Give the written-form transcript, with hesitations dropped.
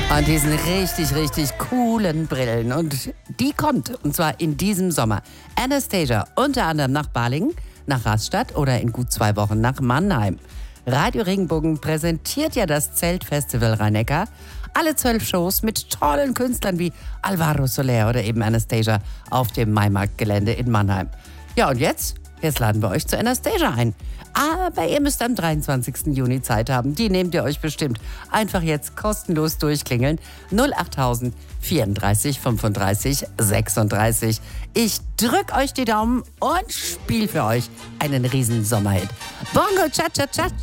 Und diesen richtig, richtig coolen Brillen. Und die kommt, und zwar in diesem Sommer. Anastasia, unter anderem nach Balingen, nach Rastatt oder in gut 2 Wochen nach Mannheim. Radio Regenbogen präsentiert ja das Zeltfestival Rhein-Neckar. Alle 12 Shows mit tollen Künstlern wie Alvaro Soler oder eben Anastasia auf dem Maimarktgelände in Mannheim. Ja, und jetzt laden wir euch zu Anastasia ein. Aber ihr müsst am 23. Juni Zeit haben. Die nehmt ihr euch bestimmt. Einfach jetzt kostenlos durchklingeln. 08000 34 35 36. Ich drück euch die Daumen und spiel für euch einen riesen Sommerhit. Bongo Cha Cha Cha